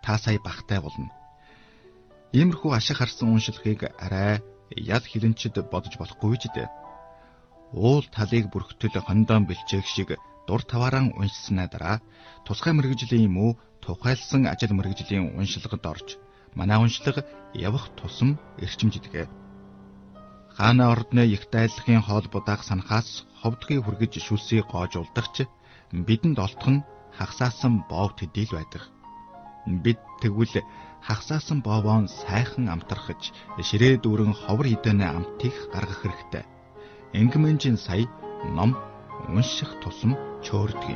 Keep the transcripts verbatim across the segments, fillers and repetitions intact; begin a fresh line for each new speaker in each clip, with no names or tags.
та сая багтай болно. Иймэрхүү ашиг харсан уншилгыг арай ял хилэнчэд бодож болохгүй ч дээ. Уул талыг бүрхтэл хондоон бэлчээх шиг дур таваараа уншсанаа дараа тусгай мэргэжлийн муу тухайлсан ажил мэргэжлийн уншилгад орж манай уншлага явах тусам эрчимждэг. Хаана ордны их дайлагын хоол будаах санахаас ховдгийг хүргэж шүлсийг гоожулдагч бидэнд олдох нь хагсаасан боов төдийл байдаг. Бид тэгвэл хагсаасан боовоон сайхан амтрахж ширээ дүүрэн ховор хідэнэ амтыг гаргах хэрэгтэй. Ингмэнжин сая ном унших тусам чөөрдөг юм.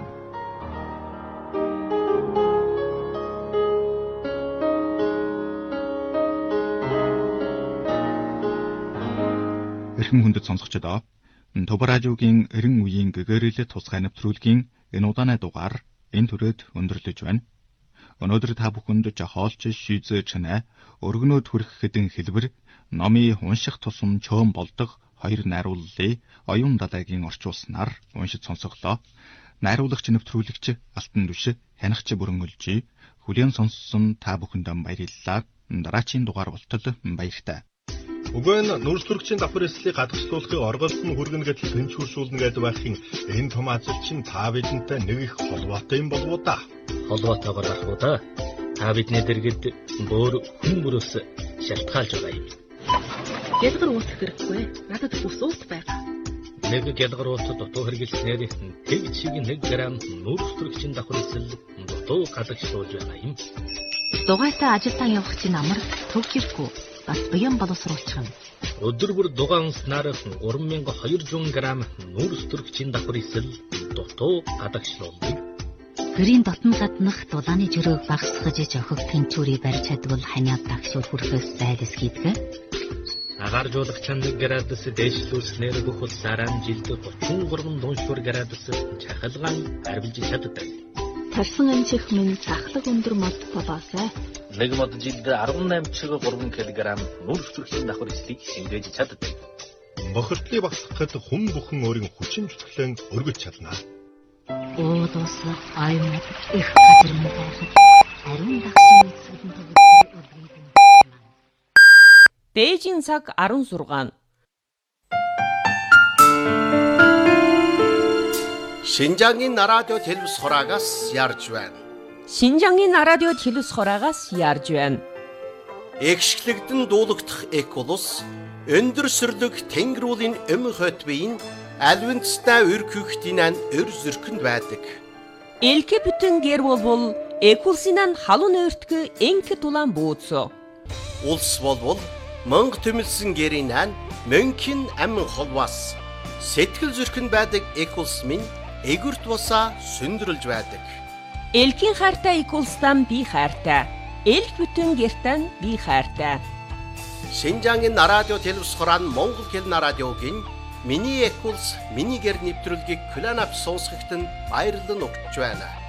Эрхэм хүндэт сонсогчдоо Төбөр радиогийн эрен үеийн гэгэрэл тусгай нэвтрүүлгийн энэ удааны дугаар энэ төрөд өндөрлөж байна. Өнөөдөр та бүхэнд жохоолч шийзэ чанаа өргөнөд хүрэх хэдэн хэлбэр номын унших тусам чөөн болдог хоёр найрууллыг оюун далайгийн орчуулснаар уншиж сонсголоо. Найруулагч нэвтрүүлэгч Алтан Түш хянагч бүрэн өлжий. Хүлээн сонссон та бүхэндээ баярлалаа. Дараачийн дугаар болтол баяртай.
Уг нь нүрс төрөгчийн давхар эслийг гадагшлуулахыг орголдсон хүргэнэ гэдэл тэнцвэршүүлнэ гэдэг байхын энэ том ажил чинь та бидэнтэй нэг их холбоотой юм болов уу да?
Холбоотойгоор ах уу да? Та бидний дэргэд бөөр хүн мөрөөс шалтгаалж байгаа юм.
Гялгар уулах хэрэггүй. Надад бүс уулт байгаа.
Нэг гялгар уулт дутуу хэрэглэснээр тэг шиг нэг грамм нүрс төрөгчийн давхар эсэл дутуу гадагшлуулж байгаа юм.
Дугайтай ажилдаа явах чинь амар төв хэрэггүй. Бас буян боловсруулчих юм.
Өдөр бүр дугаан уснаар гурван мянга хоёр зуун грамм нүрс төрөгчийн давхар эсэл дутуу гадагшлуулдаг.
Гэрийн дотн гаднах дулааны жирөөг багсгаж жохог тэнцвэрийг барьж чадвал ханиад дагшуул хүрэхээс зайлс хийдэг.
Агаар жуулах чандаг градус дээшлүүлснээр бүх улсаараа жилд гучин гурван дуушуур градус чахалгаан харвилж чаддаг.
Тарсан амжих минь цахлаг өндөр мод болоосай.
Нэг мод жилд арван найман чиргээ гурван килограмм нүрс төрөгчийн давхар эслийг шингээж чаддаг.
Бохирдлыг багасгахад хүн бүхэн өөрийн хүчин чөлөөлөн өргөж чадна.
Уудус аймаг их газар нь байхад ариун дагсан эсвэлэн төгөлдөр өргөйг юм.
Дээжийн цаг арван зургаан.
Шинжаагийн радио телевиз хураагаас ярьж байна.
Шинжаагийн радио телевиз хураагаас ярьж байна.
Экшглэгдэн дуулагдах эколус өндөр сүрлэг тэнгэрүүлийн эм хотбын алвинцтай өркөختинан өр зүрхэнд байдаг.
Элке бүтэн гэр болбол экулсинан халуун өртгө энке тулан бууцо.
Улс болбол Монг төмөлсөн гэрийнан мөнхийн амин холбоос сэтгэл зүрхэнд байдаг экулс минь эгүрт бусаа сүндрэлж байдаг.
Элкийн хайртай экулстан би хайртай. Элк бүтэн гертан би хайртай.
Шинжаагийн радио телевиз хураан Монгол хэл радиогийн миний экулс миний гэр нэвтрүүлгийг Кланап сонсоход нь баярлан өгч байна.